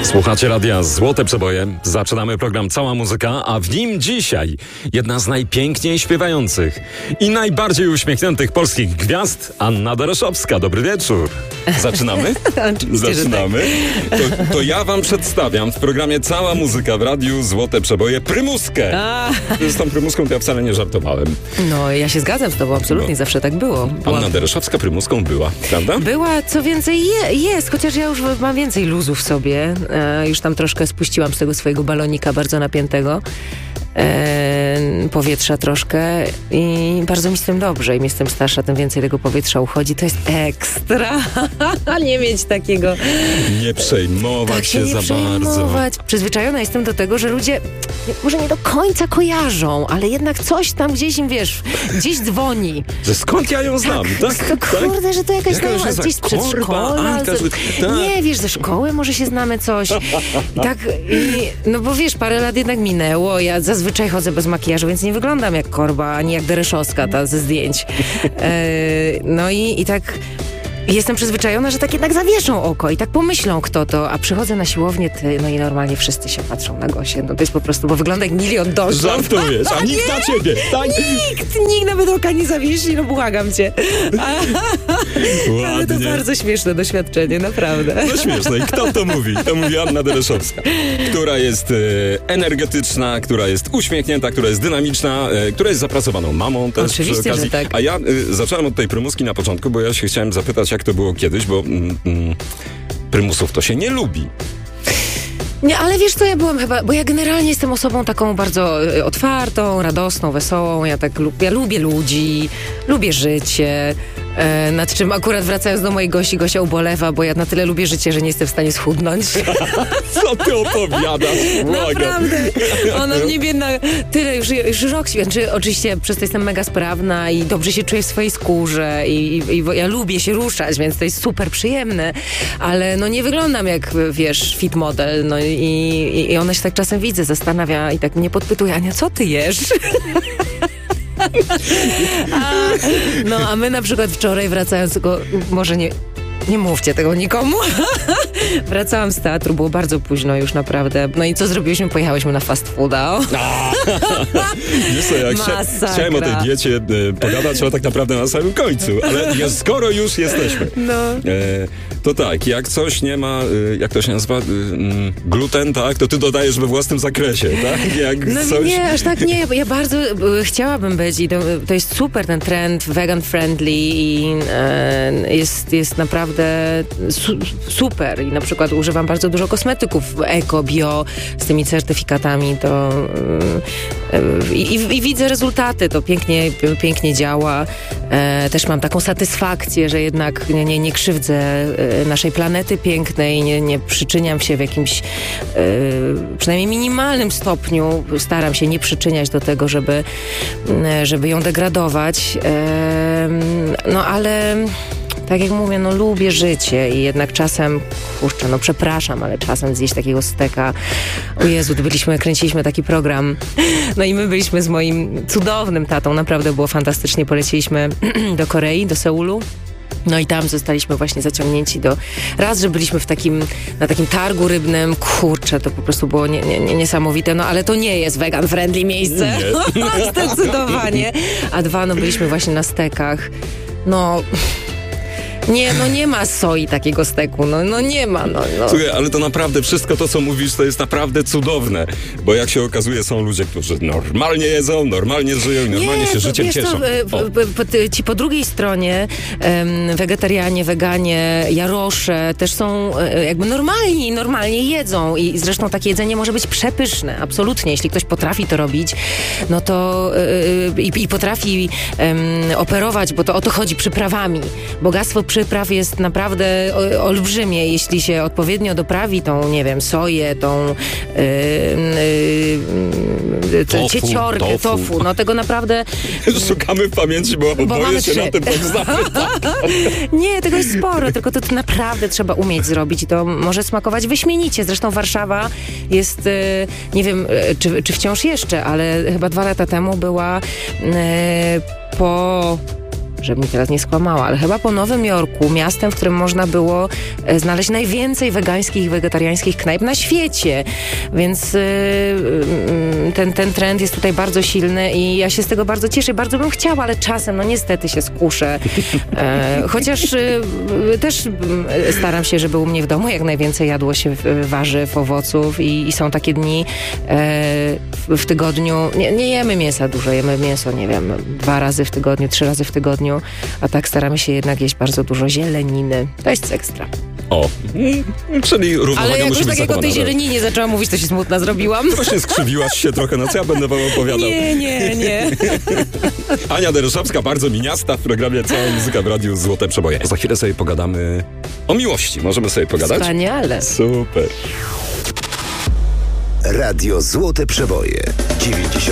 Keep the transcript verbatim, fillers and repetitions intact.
Słuchacie radia Złote Przeboje. Zaczynamy program Cała Muzyka, a w nim dzisiaj jedna z najpiękniej śpiewających i najbardziej uśmiechniętych polskich gwiazd, Anna Dereszowska. Dobry wieczór. Zaczynamy? Zaczynamy. Tak. To, to ja wam przedstawiam w programie Cała Muzyka w radiu Złote Przeboje Prymuskę. A. Z tą Prymuską to ja wcale nie żartowałem. No, ja się zgadzam z tobą, absolutnie, no. Zawsze tak było. Była... Anna Dereszowska Prymuską była, prawda? Była, co więcej je, jest, chociaż ja już mam więcej luzu w sobie. E, już tam troszkę spuściłam z tego swojego balonika bardzo napiętego. E, powietrza troszkę i bardzo mi z tym dobrze. Im jestem starsza, tym więcej tego powietrza uchodzi. To jest ekstra. Nie mieć takiego... Nie przejmować tak się, się nie za przejmować. bardzo. Przyzwyczajona jestem do tego, że ludzie może nie do końca kojarzą, ale jednak coś tam gdzieś im, wiesz, gdzieś dzwoni. Że skąd ja ją znam, tak? tak? To kurde, tak? że to jakaś tam gdzieś z przedszkola. Anka, że... tak. Nie, wiesz, ze szkoły może się znamy coś. I tak, i, no bo wiesz, parę lat jednak minęło. Ja zazwyczaj chodzę bez makijażu, więc nie wyglądam jak Korba, ani jak Dereszowska ta ze zdjęć. E, no i, i tak... Jestem przyzwyczajona, że tak jednak zawieszą oko i tak pomyślą, kto to, a przychodzę na siłownię, ty, no i normalnie wszyscy się patrzą na Gosię. No to jest po prostu, bo wygląda jak milion dożów. Żartujesz, a nikt na ciebie, tak? Nikt, nikt nawet oka nie zawiesi, no błagam cię. Ładnie. Ale to bardzo śmieszne doświadczenie, naprawdę. No śmieszne. I kto to mówi? To mówi Anna Dereszowska, która jest e, energetyczna, która jest uśmiechnięta, która jest dynamiczna, e, która jest zapracowaną mamą też. Oczywiście, przy okazji. że tak. A ja e, zacząłem od tej prymuski na początku, bo ja się chciałem zapytać, jak to było kiedyś, bo mm, mm, prymusów to się nie lubi. Nie, ale wiesz co, ja byłam chyba, bo ja generalnie jestem osobą taką bardzo y, otwartą, radosną, wesołą, ja tak lub, ja lubię ludzi, lubię życie, e, nad czym akurat wracając do mojej Gosi, Gosia ubolewa, bo ja na tyle lubię życie, że nie jestem w stanie schudnąć. Co ty opowiadasz? Naprawdę. Ona mnie biedna, tyle, już, już rok świadczy. Oczywiście przez to jestem mega sprawna i dobrze się czuję w swojej skórze i, i, i ja lubię się ruszać, więc to jest super przyjemne, ale no nie wyglądam jak, wiesz, fit model, no i, i, i ona się tak czasem widzę, zastanawia i tak mnie podpytuje, Ania, co ty jesz? a, no a my na przykład wczoraj wracając, tylko może nie... Nie mówcie tego nikomu. Wracałam z teatru, było bardzo późno już naprawdę. No i co zrobiliśmy? Pojechałyśmy na fast fooda. Wiesz co, jak chcia, chciałem o tej diecie e, pogadać, ale tak naprawdę na samym końcu. Ale jest, skoro już jesteśmy. No. E, to tak, jak coś nie ma, e, jak to się nazywa, e, m, gluten, tak? To ty dodajesz we własnym zakresie, tak? Jak no coś... nie, aż tak nie. Ja bardzo e, chciałabym być i to, to jest super ten trend vegan friendly i e, jest, jest naprawdę Su- super i na przykład używam bardzo dużo kosmetyków eko, bio z tymi certyfikatami to yy, yy, i widzę rezultaty, to pięknie, pięknie działa. E, też mam taką satysfakcję, że jednak nie, nie, nie krzywdzę e, naszej planety pięknej, nie, nie przyczyniam się w jakimś e, przynajmniej minimalnym stopniu, staram się nie przyczyniać do tego, żeby, żeby ją degradować. E, no ale tak jak mówię, no lubię życie i jednak czasem, kurczę, no przepraszam, ale czasem zjeść takiego steka. O Jezu, byliśmy, kręciliśmy taki program, no i my byliśmy z moim cudownym tatą, naprawdę było fantastycznie, poleciliśmy do Korei, do Seulu. No i tam zostaliśmy właśnie zaciągnięci do... Raz, że byliśmy w takim, na takim targu rybnym, kurczę, to po prostu było nie, nie, nie, niesamowite, no ale to nie jest vegan friendly miejsce, zdecydowanie. A dwa, no byliśmy właśnie na stekach, no... Nie, no nie ma soi takiego steku, no, no nie ma, no, no. Słuchaj, ale to naprawdę wszystko to, co mówisz, to jest naprawdę cudowne, bo jak się okazuje, są ludzie, którzy normalnie jedzą, normalnie żyją i normalnie nie, się życiem wiesz, cieszą. To, po, po, ci po drugiej stronie um, wegetarianie, weganie, jarosze też są e, jakby normalni, normalnie jedzą i zresztą takie jedzenie może być przepyszne, absolutnie, jeśli ktoś potrafi to robić, no to e, i, i potrafi um, operować, bo to o to chodzi, przyprawami. Bogactwo przypraw jest naprawdę o, olbrzymie, jeśli się odpowiednio doprawi tą, nie wiem, soję, tą yy, yy, tofu, cieciorkę, tofu. tofu, no tego naprawdę... Szukamy w pamięci, bo, bo boję się na tym tak znamy. Nie, tego jest sporo, tylko to, to naprawdę trzeba umieć zrobić i to może smakować wyśmienicie. Zresztą Warszawa jest, yy, nie wiem, czy, czy wciąż jeszcze, ale chyba dwa lata temu była yy, po... żebym mi teraz nie skłamała, ale chyba po Nowym Jorku, miastem, w którym można było znaleźć najwięcej wegańskich i wegetariańskich knajp na świecie. Więc yy, ten, ten trend jest tutaj bardzo silny i ja się z tego bardzo cieszę. Bardzo bym chciała, ale czasem, no niestety się skuszę. E, chociaż yy, też yy, staram się, żeby u mnie w domu jak najwięcej jadło się warzyw, owoców i, i są takie dni e, w, w tygodniu. Nie, nie jemy mięsa dużo, jemy mięso, nie wiem, dwa razy w tygodniu, trzy razy w tygodniu, a tak staramy się jednak jeść bardzo dużo zieleniny. To jest ekstra. O, czyli równowaga ale musi być tak jak o tej zieleninie zaczęłam mówić, to się smutna zrobiłam. Właśnie skrzywiłaś się trochę, no co ja będę wam opowiadał? Nie, nie, nie. Ania Dereszowska, bardzo miniasta w programie Cała Muzyka w Radiu Złote Przeboje. Za chwilę sobie pogadamy o miłości. Możemy sobie pogadać? Wspaniale. Super. Radio Złote Przeboje dziewięćdziesiąt